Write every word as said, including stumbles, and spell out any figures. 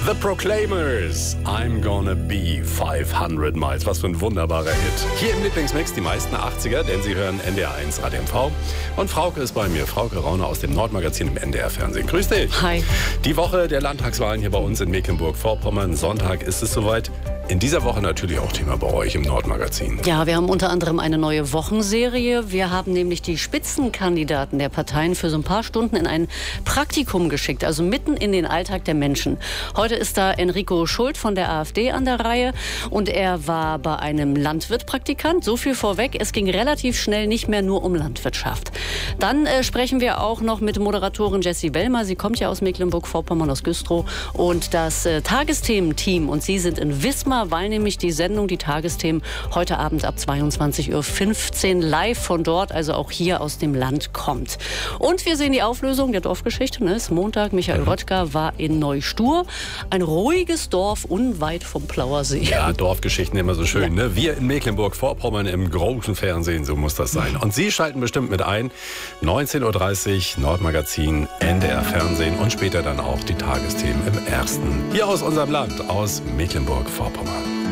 The Proclaimers, I'm Gonna Be fünfhundert Miles. Was für ein wunderbarer Hit. Hier im Lieblingsmix die meisten achtziger, denn Sie hören N D R eins Radio M V. Und Frauke ist bei mir, Frauke Rauner aus dem Nordmagazin im N D R-Fernsehen. Grüß dich. Hi. Die Woche der Landtagswahlen hier bei uns in Mecklenburg-Vorpommern. Sonntag ist es soweit. In dieser Woche natürlich auch Thema bei euch im Nordmagazin. Ja, wir haben unter anderem eine neue Wochenserie. Wir haben nämlich die Spitzenkandidaten der Parteien für so ein paar Stunden in ein Praktikum geschickt, also mitten in den Alltag der Menschen. Heute ist da Enrico Schult von der AfD an der Reihe und er war bei einem Landwirt-Praktikant. So viel vorweg, es ging relativ schnell nicht mehr nur um Landwirtschaft. Dann äh, sprechen wir auch noch mit Moderatorin Jessie Wellmer. Sie kommt ja aus Mecklenburg-Vorpommern, aus Güstrow, und das äh, Tagesthemen-Team. Und sie sind in Wismar, weil nämlich die Sendung, die Tagesthemen, heute Abend ab zweiundzwanzig Uhr fünfzehn live von dort, also auch hier aus dem Land, kommt. Und wir sehen die Auflösung der Dorfgeschichte. Ne? Es ist Montag, Michael Röttger war in Neustur. Ein ruhiges Dorf unweit vom Plauer See. Ja, Dorfgeschichten immer so schön. Ja. Ne? Wir in Mecklenburg-Vorpommern im großen Fernsehen, so muss das sein. Und Sie schalten bestimmt mit ein. neunzehn Uhr dreißig, Nordmagazin, N D R-Fernsehen und später dann auch die Tagesthemen im Ersten. Hier aus unserem Land, aus Mecklenburg-Vorpommern.